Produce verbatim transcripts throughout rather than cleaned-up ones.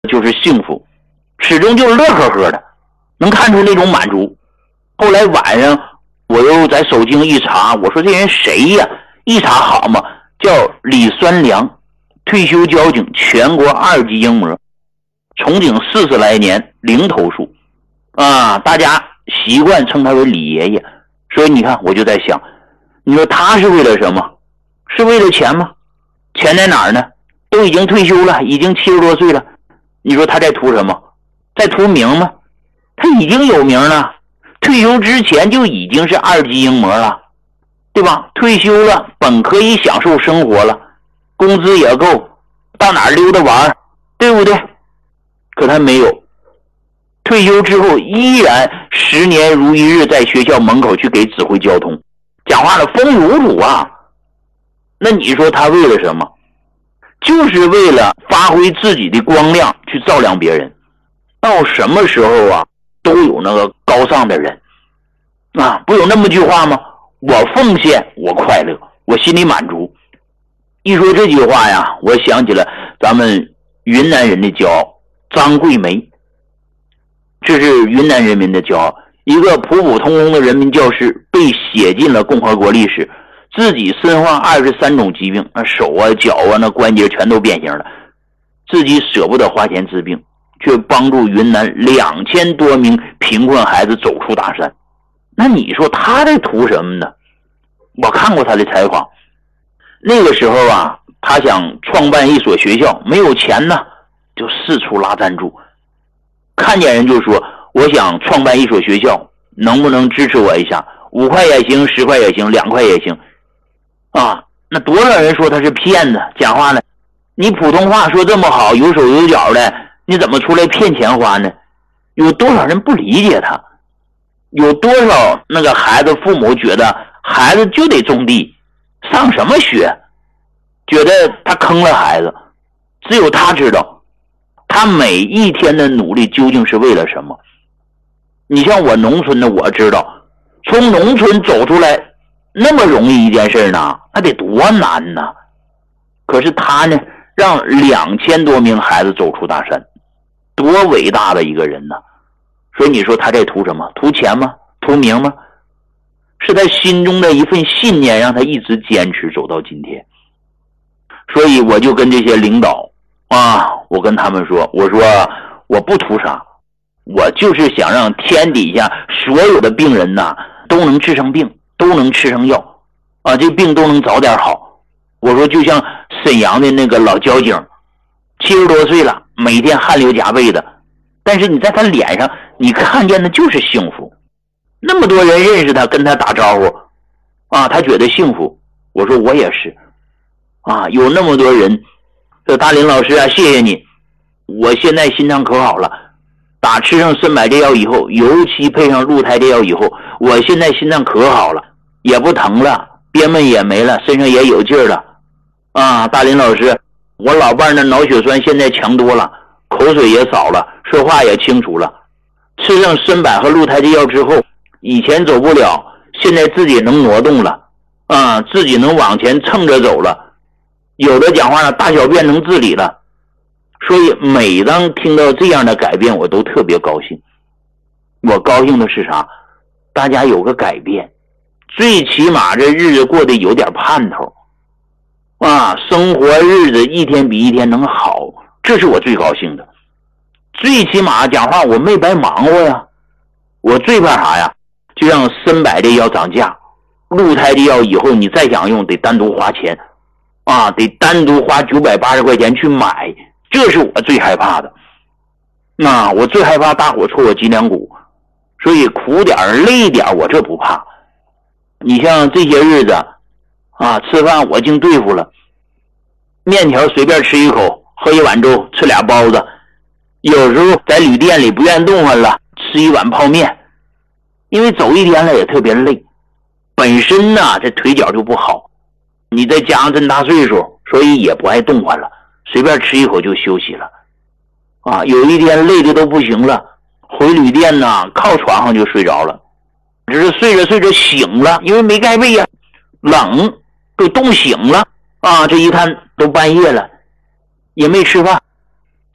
就是幸福，始终就是乐呵呵的，能看出那种满足。后来晚上我又在手机上一查，我说这人谁呀？一查好嘛，叫李酸良，退休交警，全国二级英模，从警四十来年，零投诉啊，大家习惯称他为李爷爷。所以你看，我就在想，你说他是为了什么？是为了钱吗？钱在哪儿呢？都已经退休了，已经七十多岁了，你说他在图什么？在图名吗？他已经有名了，退休之前就已经是二级英模了，对吧？退休了本可以享受生活了，工资也够，到哪儿溜达玩，对不对？可他没有，退休之后依然十年如一日在学校门口去给指挥交通，讲话了风雨无阻啊。那你说他为了什么？就是为了发挥自己的光亮去照亮别人。到什么时候啊都有那个高尚的人啊，不有那么句话吗？我奉献我快乐，我心里满足。一说这句话呀，我想起了咱们云南人的骄傲，张桂梅。这是云南人民的骄傲，一个普普通通的人民教师，被写进了共和国历史，自己身患二十三种疾病，那手啊脚啊那关节全都变形了，自己舍不得花钱治病，却帮助云南两千多名贫困孩子走出大山。那你说他在图什么呢？我看过他的采访，那个时候啊，他想创办一所学校，没有钱呢，就四处拉赞助。看见人就说，我想创办一所学校，能不能支持我一下？五块也行，十块也行，两块也行啊。那多少人说他是骗子，讲话呢，你普通话说这么好，有手有脚的，你怎么出来骗钱花呢？有多少人不理解他？有多少那个孩子父母觉得孩子就得种地，上什么学？觉得他坑了孩子。只有他知道他每一天的努力究竟是为了什么。你像我农村的，我知道从农村走出来那么容易一件事呢，那得多难呢。可是他呢，让两千多名孩子走出大山，多伟大的一个人呢。所以你说他在图什么？图钱吗？图名吗？是他心中的一份信念让他一直坚持走到今天。所以我就跟这些领导啊，我跟他们说，我说我不图啥，我就是想让天底下所有的病人呐都能治上病，都能吃上药啊，这病都能早点好。我说就像沈阳的那个老交警，七十多岁了，每天汗流浃背的，但是你在他脸上你看见的就是幸福。那么多人认识他，跟他打招呼啊，他觉得幸福。我说我也是啊，有那么多人说大林老师啊，谢谢你，我现在心脏可好了，打吃上参百这药以后，尤其配上鹿胎这药以后，我现在心脏可好了，也不疼了，憋闷也没了，身上也有劲儿了啊。大林老师，我老伴的脑血栓现在强多了，口水也少了，说话也清楚了，吃上参百和鹿胎这药之后，以前走不了，现在自己能挪动了啊，自己能往前蹭着走了，有的讲话呢，大小便能自理了。所以每当听到这样的改变，我都特别高兴。我高兴的是啥？大家有个改变，最起码这日子过得有点盼头啊，生活日子一天比一天能好，这是我最高兴的。最起码讲话我没白忙活呀。我最怕啥呀？就像参百这药涨价，鹿胎这药以后你再想用得单独花钱啊，得单独花九百八十块钱去买，这是我最害怕的。那我最害怕大伙戳我脊梁骨，所以苦点累点我这不怕。你像这些日子啊，吃饭我净对付了，面条随便吃一口，喝一碗粥，吃俩包子，有时候在旅店里不愿动弹了，吃一碗泡面，因为走一天了也特别累，本身呢这腿脚就不好，你再加上这么大岁数，所以也不爱动弹了，随便吃一口就休息了啊。有一天累的都不行了，回旅店呢靠床上就睡着了，只是睡着睡着醒了，因为没盖被呀，冷都冻醒了啊。这一看都半夜了，也没吃饭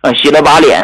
洗了把脸。